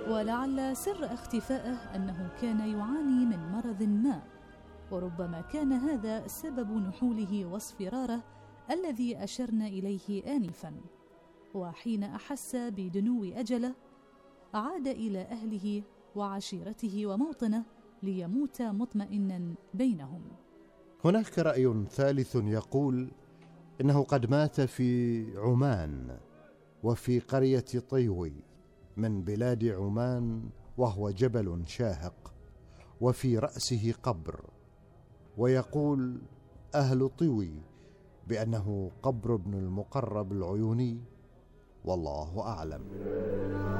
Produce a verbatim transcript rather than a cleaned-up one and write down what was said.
ولعل سر اختفائه أنه كان يعاني من مرض ما، وربما كان هذا سبب نحوله واصفراره الذي أشرنا إليه آنفا. وحين أحس بدنو أجله عاد إلى أهله وعشيرته وموطنه ليموت مطمئنا بينهم. هناك رأي ثالث يقول إنه قد مات في عمان وفي قرية طيوي من بلاد عمان، وهو جبل شاهق وفي رأسه قبر، ويقول أهل طيوي بأنه قبر ابن المقرب العيوني، والله أعلم.